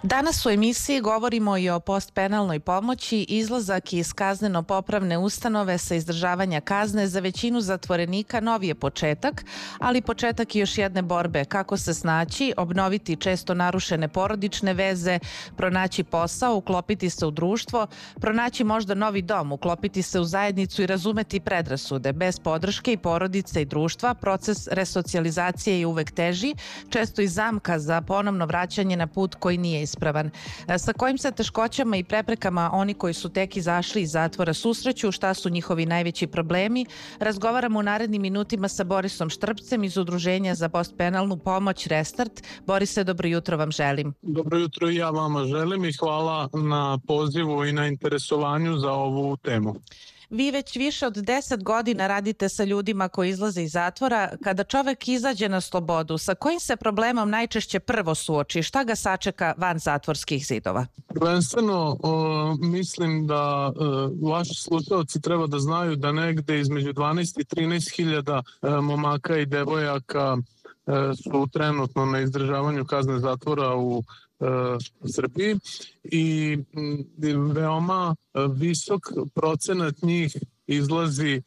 Danas u emisiji govorimo i o postpenalnoj pomoći. Izlazak iz kazneno-popravne ustanove sa izdržavanja kazne za većinu zatvorenika novi je početak, ali početak i još jedne borbe. Kako se snaći, obnoviti često narušene porodične veze, pronaći posao, uklopiti se u društvo, pronaći možda novi dom, uklopiti se u zajednicu i razumeti predrasude. Bez podrške i porodice i društva proces resocijalizacije je uvek teži, često i zamka za ponovno vraćanje na put koji nije ispravan. Sa kojim se teškoćama i preprekama oni koji su tek izašli iz zatvora susreću, šta su njihovi najveći problemi, razgovaramo u narednim minutima sa Borisom Štrpcem iz Udruženja za postpenalnu pomoć Restart. Borise, dobro jutro vam želim. Dobro jutro i ja vama želim i hvala na pozivu i na interesovanju za ovu temu. Vi već više od 10 godina radite sa ljudima koji izlaze iz zatvora. Kada čovek izađe na slobodu, sa kojim se problemom najčešće prvo suoči? Šta ga sačeka van zatvorskih zidova? Prvenstveno mislim da vaši slušalci treba da znaju da negde između 12 i 13 hiljada momaka i devojaka su trenutno na izdržavanju kazne zatvora u Srbiji i veoma visok procenat njih izlazi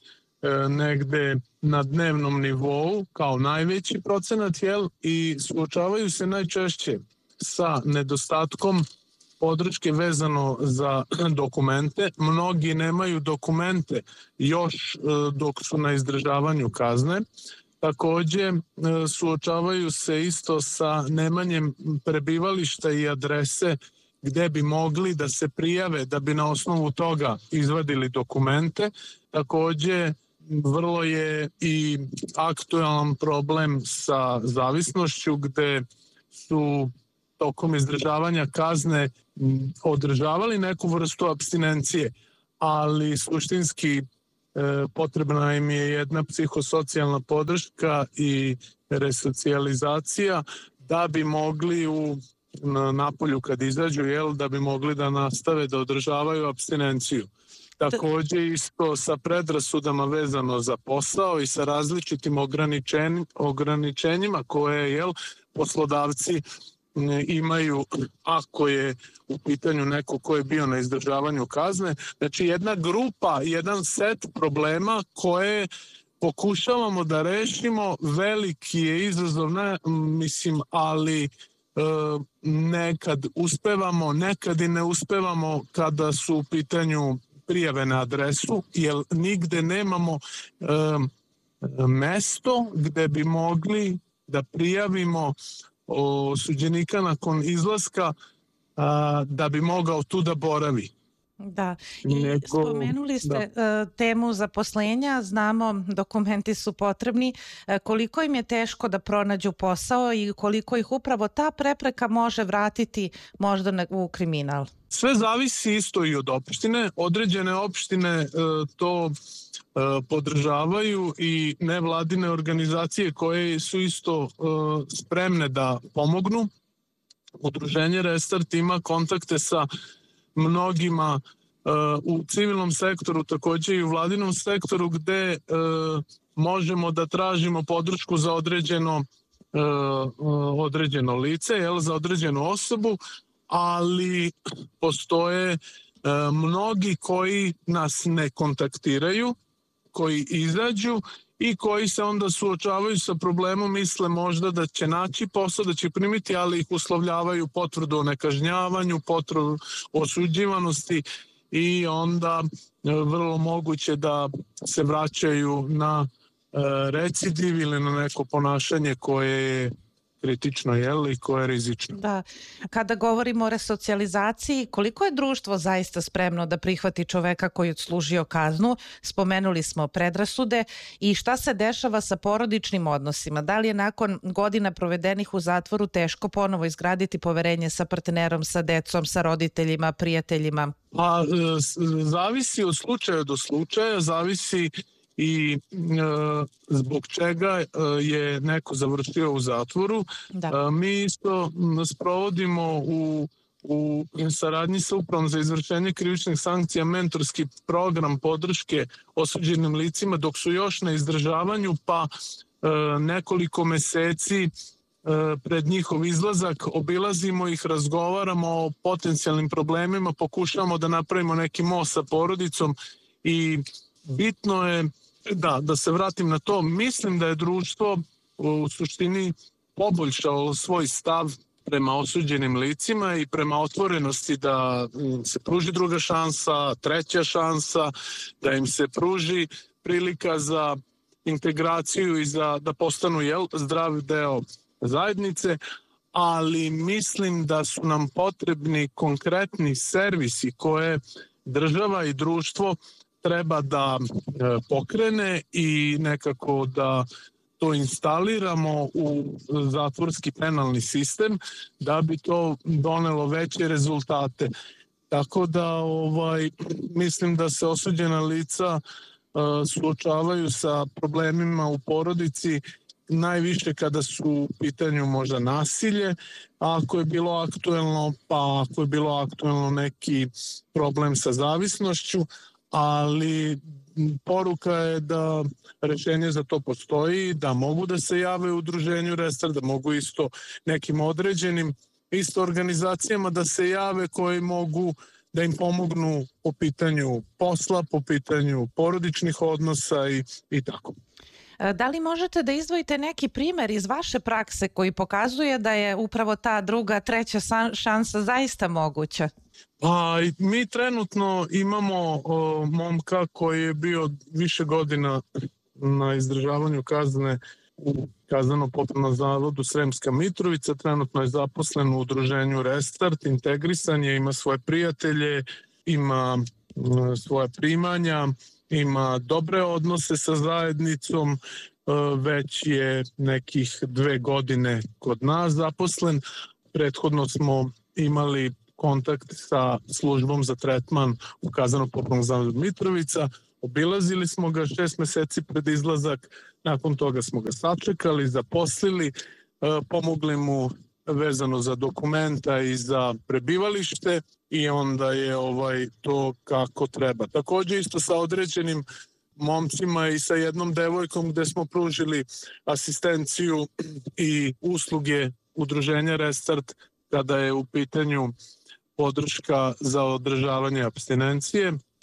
negde na dnevnom nivou kao najveći procenat, i suočavaju se najčešće sa nedostatkom podrške vezano za dokumente. Mnogi nemaju dokumente još dok su na izdržavanju kazne. Takođe, suočavaju se isto sa nemanjem prebivališta i adrese gde bi mogli da se prijave da bi na osnovu toga izvadili dokumente. Takođe, vrlo je i aktualan problem sa zavisnošću gde su tokom izdržavanja kazne održavali neku vrstu apstinencije, ali suštinski potrebna im je jedna psihosocijalna podrška i resocijalizacija da bi mogli napolju kad izađu, da bi mogli da nastave da održavaju apstinenciju. Takođe isto sa predrasudama vezano za posao i sa različitim ograničenjima koje poslodavci imaju ako je u pitanju neko ko je bio na izdržavanju kazne. Znači jedna grupa, jedan set problema koje pokušavamo da rešimo. Veliki je izazov, ali nekad uspevamo, nekad i ne uspevamo kada su u pitanju prijave na adresu, jer nigde nemamo mesto gde bi mogli da prijavimo osuđenika nakon izlaska da bi mogao tu da boravi. Da, i spomenuli ste temu zaposlenja, znamo dokumenti su potrebni, koliko im je teško da pronađu posao i koliko ih upravo ta prepreka može vratiti možda u kriminal? Sve zavisi isto i od opštine. Određene opštine to podržavaju i nevladine organizacije koje su isto spremne da pomognu. Udruženje Restart ima kontakte sa mnogima u civilnom sektoru, takođe i u vladinom sektoru gde možemo da tražimo podršku za određeno lice, za određenu osobu, ali postoje mnogi koji nas ne kontaktiraju, koji izađu i koji se onda suočavaju sa problemom, misle možda da će naći posao, da će primiti, ali ih uslovljavaju potvrdu o nekažnjavanju, potvrdu o osuđivanosti i onda vrlo moguće da se vraćaju na recidiv ili na neko ponašanje koje je kritično, i koje je rizično. Da. Kada govorimo o resocijalizaciji, koliko je društvo zaista spremno da prihvati čoveka koji je odslužio kaznu? Spomenuli smo predrasude i šta se dešava sa porodičnim odnosima? Da li je nakon godina provedenih u zatvoru teško ponovo izgraditi poverenje sa partnerom, sa decom, sa roditeljima, prijateljima? Zavisi od slučaja do slučaja, zavisi i zbog čega je neko završio u zatvoru. Da. Mi isto sprovodimo u saradnji sa Upravom za izvršenje krivičnih sankcija mentorski program podrške osuđenim licima dok su još na izdržavanju, pa nekoliko meseci pred njihov izlazak, obilazimo ih, razgovaramo o potencijalnim problemima, pokušavamo da napravimo neki most sa porodicom i bitno je, da se vratim na to, mislim da je društvo u suštini poboljšalo svoj stav prema osuđenim licima i prema otvorenosti da se pruži druga šansa, treća šansa, da im se pruži prilika za integraciju i da postanu zdrav deo zajednice, ali mislim da su nam potrebni konkretni servisi koje država i društvo treba da pokrene i nekako da to instaliramo u zatvorski penalni sistem da bi to donelo veće rezultate. Tako da mislim da se osuđena lica suočavaju sa problemima u porodici najviše kada su u pitanju možda nasilje, a ako je bilo aktuelno, pa ako je bilo aktuelno neki problem sa zavisnošću, ali poruka je da rešenje za to postoji, da mogu da se jave u udruženju Restart, da mogu isto nekim određenim isto organizacijama da se jave koji mogu da im pomognu po pitanju posla, po pitanju porodičnih odnosa i tako. Da li možete da izdvojite neki primer iz vaše prakse koji pokazuje da je upravo ta druga, treća šansa zaista moguća? Mi trenutno imamo momka koji je bio više godina na izdržavanju kazne u Kazneno-popravnom zavodu Sremska Mitrovica. Trenutno je zaposlen u udruženju Restart, integrisan je, ima svoje prijatelje, ima svoje primanja, ima dobre odnose sa zajednicom, već je nekih 2 godine kod nas zaposlen. Prethodno smo imali kontakt sa službom za tretman u Kazneno-popravnom zavodu Mitrovica. Obilazili smo ga 6 meseci pred izlazak, nakon toga smo ga sačekali, zaposlili, pomogli mu vezano za dokumenta i za prebivalište i onda je to kako treba. Takođe isto sa određenim momcima i sa jednom devojkom gde smo pružili asistenciju i usluge udruženja Restart kada je u pitanju podrška za održavanje apstinencije.